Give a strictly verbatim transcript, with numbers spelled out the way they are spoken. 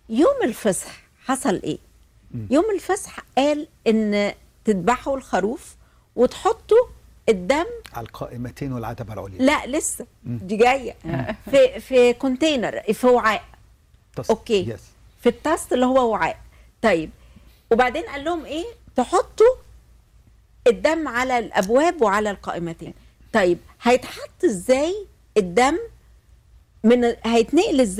يوم الفصح حصل ايه؟ مم. يوم الفصح قال ان تذبحوا الخروف وتحطوا الدم. على القائمتين والعتبة العليا. لا لسه مم. دي جايه في في كونتينر، في وعاء. تص... اوكي يس. في الطست اللي هو وعاء. طيب وبعدين قال لهم ايه؟ تحطوا الدم على الابواب وعلى القائمتين. طيب هيتحط ازاي الدم؟ من هيتنقل ازاي